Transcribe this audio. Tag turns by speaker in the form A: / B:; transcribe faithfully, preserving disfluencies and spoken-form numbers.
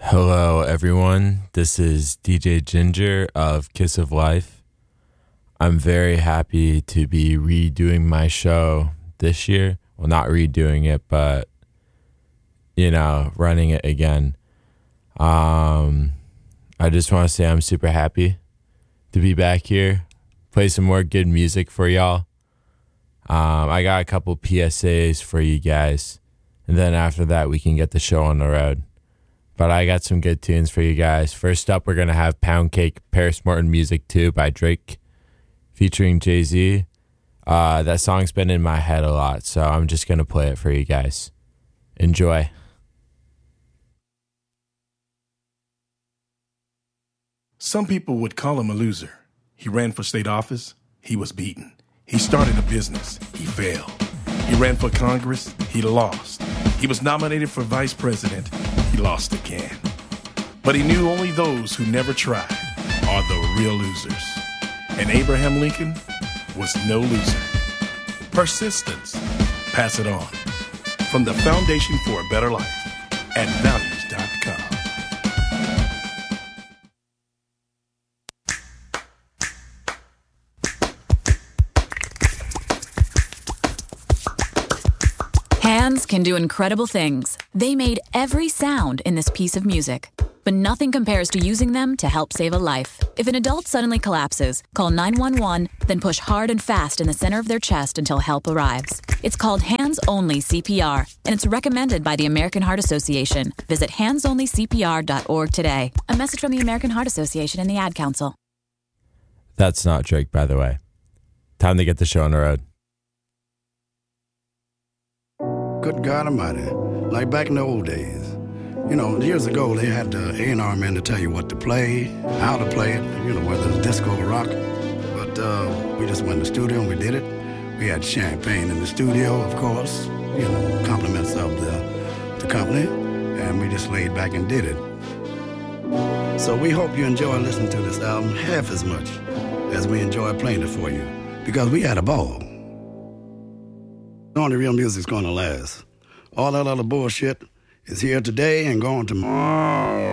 A: Hello, everyone. This is D J Ginger of Kiss of Life. I'm very happy to be redoing my show this year. Well, not redoing it, but, you know, running it again. Um, I just want to say I'm super happy to be back here, play some more good music for y'all. Um, I got a couple P S As for you guys, and then after that, we can get the show on the road. But I got some good tunes for you guys. First up, we're going to have Pound Cake, Paris Morton Music two by Drake, featuring Jay-Z. Uh, that song's been in my head a lot, so I'm just going to play it for you guys. Enjoy.
B: Some people would call him a loser. He ran for state office. He was beaten. He started a business. He failed. He ran for Congress. He lost. He was nominated for vice president. He lost again. But he knew only those who never tried are the real losers. And Abraham Lincoln was no loser. Persistence. Pass it on. From the Foundation for a Better Life at values dot com.
C: Hands can do incredible things. They made every sound in this piece of music. But nothing compares to using them to help save a life. If an adult suddenly collapses, call nine one one, then push hard and fast in the center of their chest until help arrives. It's called hands-only C P R, and it's recommended by the American Heart Association. Visit hands only c p r dot org today. A message from the American Heart Association and the Ad Council.
A: That's not Drake, by the way. Time to get the show on the road.
D: Good God Almighty, like back in the old days. You know, years ago, they had the A and R men to tell you what to play, how to play it, you know, whether it's disco or rock. But uh, we just went in the studio and we did it. We had champagne in the studio, of course, you know, compliments of the, the company, and we just laid back and did it. So we hope you enjoy listening to this album half as much as we enjoy playing it for you, because we had a ball. Only real music's gonna last. All that other bullshit is here today and gone tomorrow.